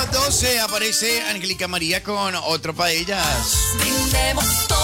12 aparece Angélica María con Otro pa' ellas. Brindemos